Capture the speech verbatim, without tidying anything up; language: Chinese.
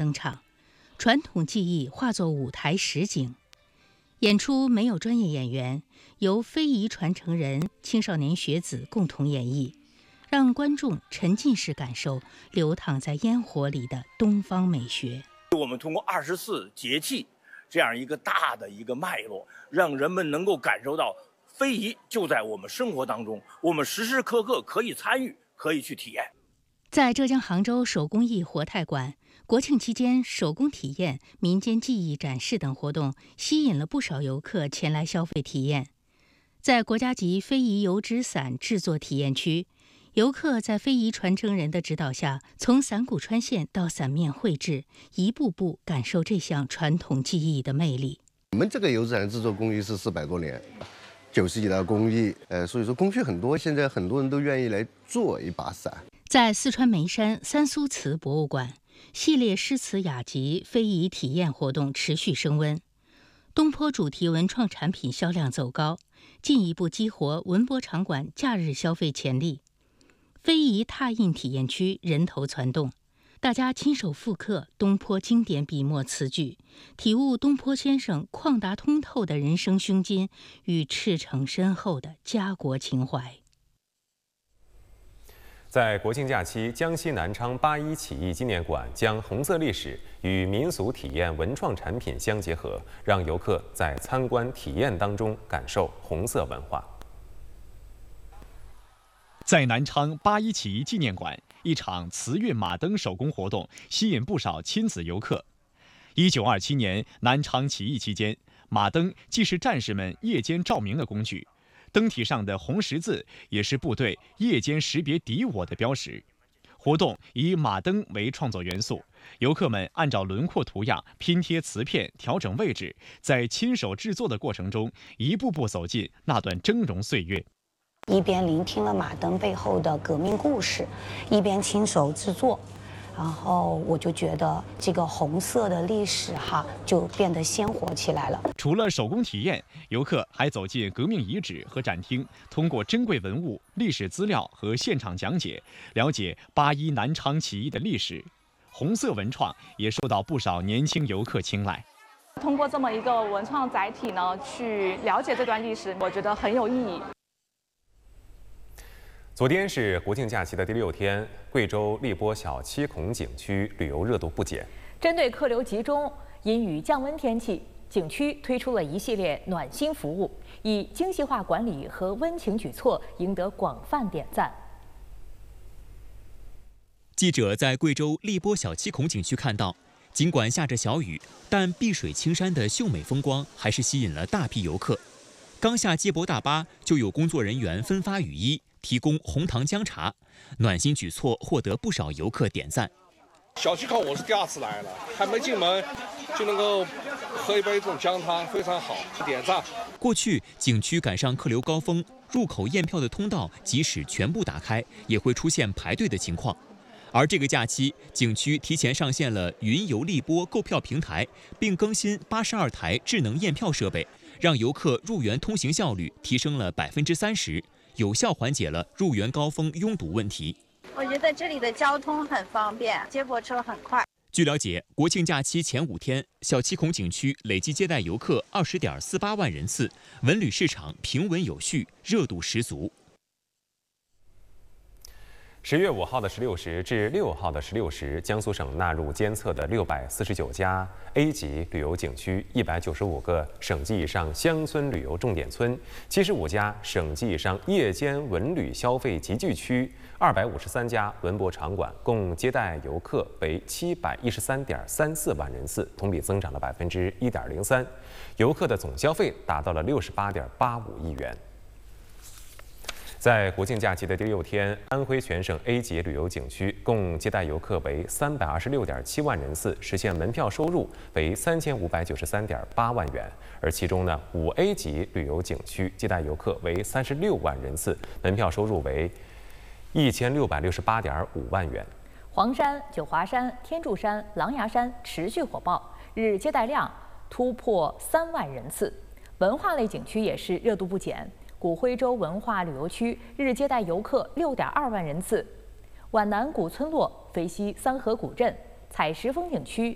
登场，传统技艺化作舞台实景。演出没有专业演员，由非遗传承人、青少年学子共同演绎，让观众沉浸式感受流淌在烟火里的东方美学。 我们通过二十四节气这样一个大的一个脉络，让人们能够感受到非遗就在我们生活当中，我们时时刻刻可以参与，可以去体验。 在浙江杭州手工艺活态馆，国庆期间手工体验、民间技艺展示等活动吸引了不少游客前来消费体验。在国家级非遗油纸伞制作体验区，游客在非遗传承人的指导下，从伞骨穿线到伞面绘制，一步步感受这项传统技艺的魅力。 我们这个油纸伞制作工艺是四百多年，九十几的工艺，呃，所以说工序很多，现在很多人都愿意来做一把伞。 在四川眉山三苏瓷博物馆，系列诗词雅集非遗体验活动持续升温，东坡主题文创产品销量走高，进一步激活文博场馆假日消费潜力。非遗拓印体验区人头攒动，大家亲手复刻东坡经典笔墨词句，体悟东坡先生旷达通透的人生胸襟与赤诚深厚的家国情怀。 在国庆假期，江西南昌八一起义纪念馆将红色历史与民俗体验文创产品相结合，让游客在参观体验当中感受红色文化。 在南昌八一起义纪念馆，一场瓷运马灯手工活动吸引不少亲子游客。一九二七年南昌起义期间，马灯既是战士们夜间照明的工具，灯体上的红十字也是部队夜间识别敌我的标识。活动以马灯为创作元素，游客们按照轮廓图样拼贴瓷片，调整位置，在亲手制作的过程中，一步步走进那段峥嵘岁月。 一边聆听了马灯背后的革命故事，一边亲手制作，然后我就觉得这个红色的历史哈就变得鲜活起来了。 除了手工体验，游客还走进革命遗址和展厅，通过珍贵文物、历史资料和现场讲解，了解八一南昌起义的历史。红色文创也受到不少年轻游客青睐。 通过这么一个文创载体呢，去了解这段历史，我觉得很有意义。 昨天是国庆假期的第六天，贵州荔波小七孔景区旅游热度不减。 针对客流集中、阴雨降温天气，景区推出了一系列暖心服务，以精细化管理和温情举措赢得广泛点赞。 记者在贵州荔波小七孔景区看到，尽管下着小雨，但碧水青山的秀美风光还是吸引了大批游客。刚下接驳大巴，就有工作人员分发雨衣，提供红糖姜茶，暖心举措获得不少游客点赞。 小七孔我是第二次来了，还没进门就能够喝一杯这种姜汤，非常好，点赞。 过去景区赶上客流高峰，入口验票的通道即使全部打开，也会出现排队的情况。而这个假期，景区提前上线了云游荔波购票平台，并更新八十二台智能验票设备，让游客入园通行效率提升了百分之三十。有效缓解了入园高峰拥堵问题。 我觉得这里的交通很方便，接驳车很快。 据了解，国庆假期前五天，小七孔景区累计接待游客二十点四八万人次，文旅市场平稳有序，热度十足。 十月五号的十六时至六号的十六时，江苏省纳入监测的六百四十九家 A 级旅游景区，一百九十五个省级以上乡村旅游重点村，七十五家省级以上夜间文旅消费集聚区，二百五十三家文博场馆，共接待游客为七百一十三点三四万人次，同比增长了百分之一点零三，游客的总消费达到了六十八点八五亿元。在国庆假期的第六天，安徽全省 A 级旅游景区共接待游客为三百二十六点七万人次，实现门票收入为三千五百九十三点八万元。而其中呢，五 A 级旅游景区接待游客为三十六万人次，门票收入为一千六百六十八点五万元。 黄山、九华山、天柱山、狼牙山持续火爆，日接待量突破三万人次。文化类景区也是热度不减。古徽州文化旅游区日接待游客六点二万人次，皖南古村落、肥西三河古镇、采石风景区